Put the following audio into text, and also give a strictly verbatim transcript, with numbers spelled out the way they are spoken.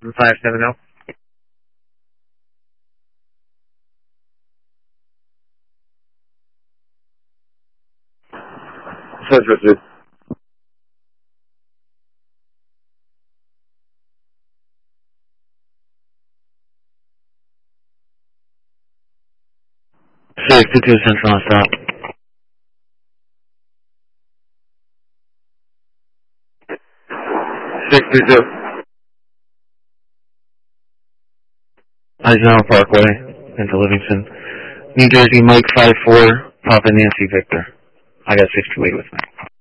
five seven zero. Says Richard. sixty-two Central on stop. sixty-two. Eisenhower Parkway into Livingston, New Jersey, Mike five four, Papa Nancy Victor. I got six two eight with me.